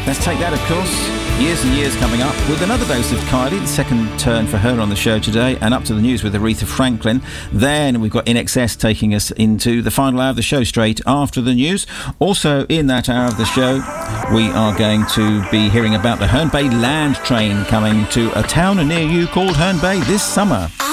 Let's take that, of course. Years and years coming up with another dose of Kylie, the second turn for her on the show today, and Up to the News with Aretha Franklin. Then we've got INXS taking us into the final hour of the show straight after the news. Also in that hour of the show, we are going to be hearing about the Herne Bay Land Train coming to a town near you called Herne Bay this summer.